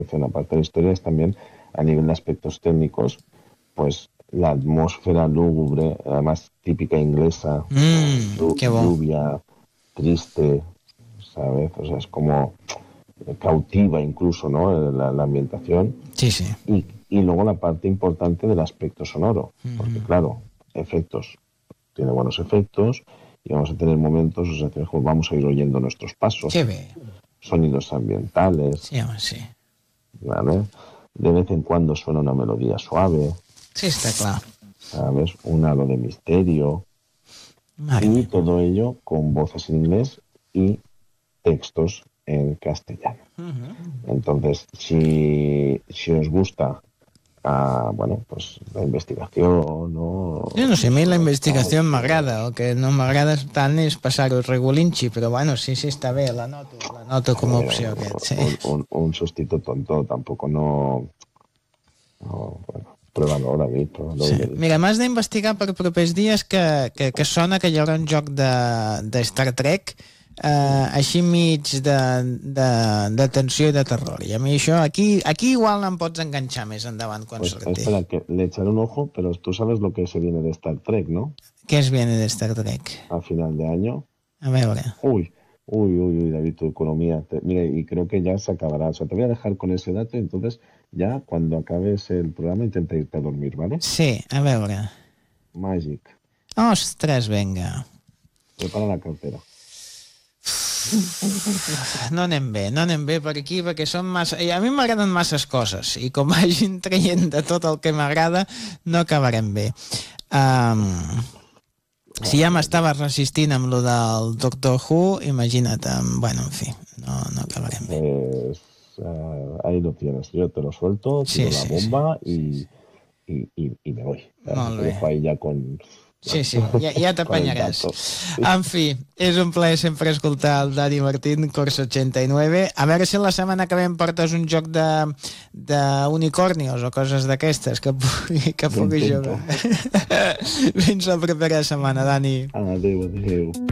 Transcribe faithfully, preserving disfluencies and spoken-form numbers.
aparte de la historia, es también a nivel de aspectos técnicos, pues la atmósfera lúgubre, además típica inglesa, Mm, llu- qué bo. lluvia, triste, ¿sabes? O sea, es como cautiva incluso, ¿no? La, la ambientación. Sí, sí. Y, y luego la parte importante del aspecto sonoro, porque Mm-hmm. claro, efectos, tiene buenos efectos y vamos a tener momentos, o sea, que vamos a ir oyendo nuestros pasos, Que bé. sonidos ambientales, Sí, home, sí. ¿vale? De vez en cuando suena una melodía suave, Sí, està clar. ¿sabes? Un halo de misterio Mare y meva. todo ello con voces en inglés y textos en castellano. Mm-hmm. Entonces, si, si os gusta ah, bueno, pues la investigación, ¿no? Jo no sé, a mi la investigació Casos, m'agrada, el que no m'agrada tant és passar-ho regulinxi, però bueno, sí, sí, està bé, la noto, la noto com a opció aquest, sí. un, un, un sustito tonto, tampoco no... no bueno, pruébalo, David, pruébalo Sí. y me dices. Mira, m'has d'investigar per propers dies que, que, que sona que hi haurà un joc de, de Star Trek eh, així mig de, de, de tensió i de terror. I a mi això, aquí, aquí igual no em pots enganxar més endavant quan Pues surti. espera, que le echaré un ojo, pero tú sabes lo que se viene de Star Trek, ¿no? Què es viene de Star Trek? A final de año. A veure. Uy, uy, uy, uy, David, tu economía. Te- mira, y creo que ya se acabará. O sea, te voy a dejar con ese dato y entonces ya cuando acabes el programa intenta irte a dormir, ¿vale? Sí, a veure. Magic. Ostres, vinga. Prepara la cartera. No anem bé, no anem bé per aquí perquè són massa... I a mi m'agraden masses coses i com vagin traient de tot el que m'agrada no acabarem bé. Um, si ja m'estava resistint amb lo del Doctor Who, imagina't, um, bueno, en fi, no, no acabarem bé. Pues uh, ahí lo tienes. Yo te lo suelto, Sí, tiro sí, la bomba y, y, y, y me voy. Molt Te bé. dejo ahí ya con... Sí, sí, ja, ja t'apanyaràs. Con el dato. Sí. En fi, és un plaer sempre escoltar el Dani Martín, Corso ochenta y nueve. A veure si la setmana que ve em portes un joc de, de unicornios o coses d'aquestes que pugui, que pugui jugar. Fins la propera setmana, Dani. Adéu, adéu.